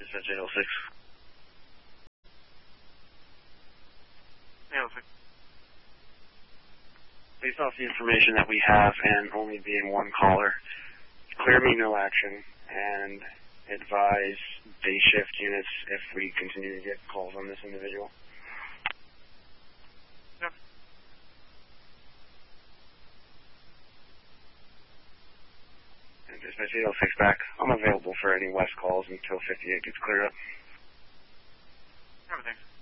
Dispatch 806. 806. Based off the information that we have and only being one caller, clear me no action and advise day shift units if we continue to get calls on this individual. Yep. And Dispatch 806 back. I'm available for any west calls until 58 gets cleared up. Everything.